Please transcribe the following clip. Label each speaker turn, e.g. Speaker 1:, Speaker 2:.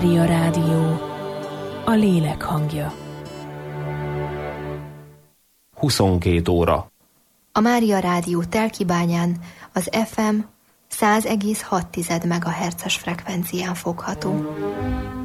Speaker 1: Mária Rádió, a lélek hangja.
Speaker 2: 22 óra.
Speaker 3: A Mária Rádió Telkibányán az FM 100,6 MHz-es frekvencián fogható.